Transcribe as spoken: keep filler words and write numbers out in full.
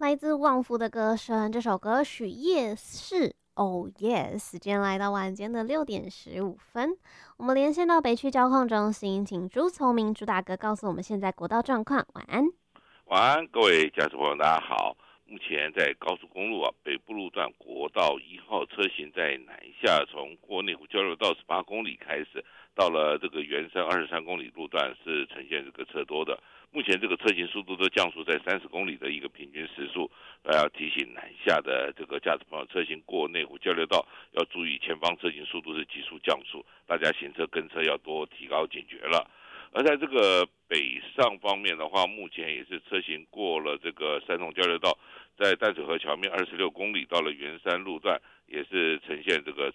来自旺福的歌声，这首歌曲夜市。Oh yes， 时间来到晚间的六点十五分，我们连线到北区交控中心，请朱聪明朱大哥告诉我们现在国道状况。晚安。 晚安，各位驾驶朋友，大家好。目前在高速公路啊北部路段国道一号车型在南下，从过内湖交流道十八公里开始，到了这个圆山二十三公里路段是呈现这个车多的。目前这个车行速度都降速在三十公里的一个平均时速，要提醒南下的这个驾驶朋友，车行过内湖交流道要注意前方车行速度是急速降速，大家行车跟车要多提高警觉了。而在这个北上方面的话，目前也是车行过了这个三重交流道，在淡水河桥面二十六公里到了圆山路段，也是呈现这个